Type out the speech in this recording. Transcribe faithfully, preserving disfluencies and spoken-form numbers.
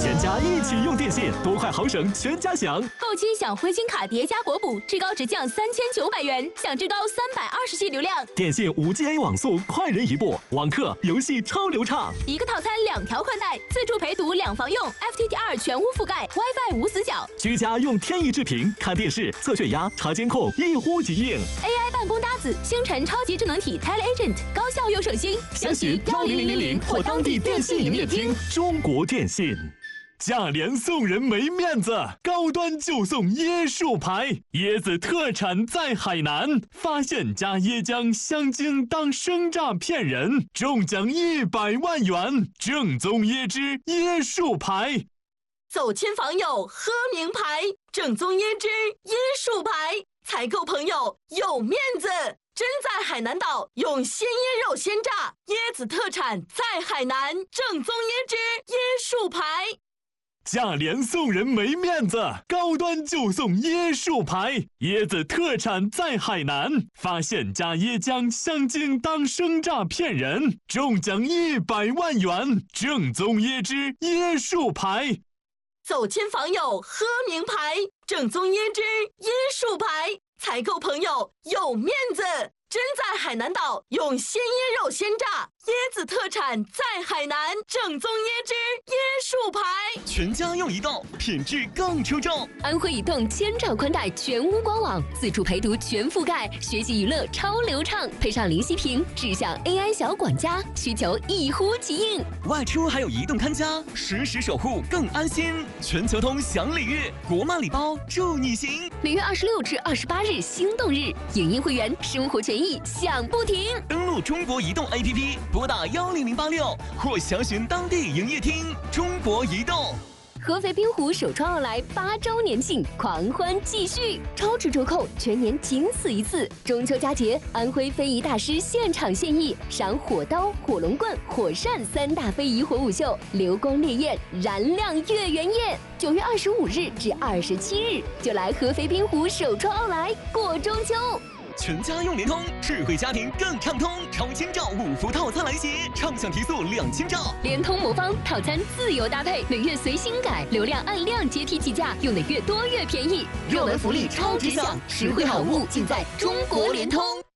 全家一起用电信，多快好省全家享。 购期享灰金卡叠加国补，至高直降三千九百元，享至高三百二十 G 流量。 电信 五 G A 网速快人一步，网课游戏超流畅。 一个套餐两条宽带，自助陪读两房用 ，F T T R 全屋覆盖 ，WiFi 无死角。 居家用天翼智屏看电视、测血压、查监控，一呼即应。 A I 办公搭子，星辰超级智能体 TeleAgent， 高效又省心。 详询幺零零零零或当地电信营业厅。中国电信。价廉送人没面子，高端就送椰树牌，椰子特产在海南，发现加椰浆香精当生榨骗人，中奖一百万元，正宗椰汁椰树牌。 走亲访友喝名牌，正宗椰汁椰树牌，采购朋友有面子。真在海南岛用鲜椰肉鲜榨，椰子特产在海南，正宗椰汁椰树牌。 价廉送人没面子，高端就送椰树牌，椰子特产在海南，发现加椰浆香精当生榨骗人，中奖一百万元，正宗椰汁椰树牌。 走亲访友喝名牌，正宗椰汁椰树牌，采购朋友有面子。真在海南岛用鲜椰肉鲜榨，椰子特产在海南，正宗椰汁椰树牌。 全家用移动，品质更出众。 安徽移动千兆宽带全屋官网，自助陪读全覆盖，学习娱乐超流畅，配上灵犀屏，智享 A I 小管家，需求一呼即应。 外出还有移动看家，实时守护更安心。全球通享礼遇，国漫礼包助你行。 每月二十六至二十八日心动日，影音会员生活权益享不停。 登录中国移动 A P P， 拨打幺零零八六或详询当地营业厅。中国移动。 合肥滨湖首创奥莱八周年庆，狂欢继续，超值折扣，全年仅此一次。中秋佳节，安徽非遗大师现场献艺，赏火刀、火龙棍、火扇三大非遗火舞秀，流光烈焰，燃亮月圆夜。九月二十五日至二十七日，就来合肥滨湖首创奥莱过中秋。 全家用联通，智慧家庭更畅通。超千兆五福套餐来袭，畅享提速两千兆。 联通魔方套餐自由搭配，每月随心改，流量按量阶梯计价，用的越多越便宜。热门福利超值享，实惠好物尽在中国联通。